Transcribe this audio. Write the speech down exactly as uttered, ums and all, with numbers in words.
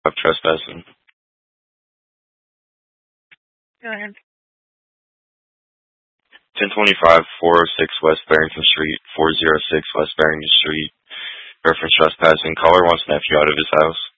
of trespassing. Go ahead. ten twenty-five, four oh six West Barrington Street, four oh six West Barrington Street. Reference trespassing. Caller wants nephew out of his house.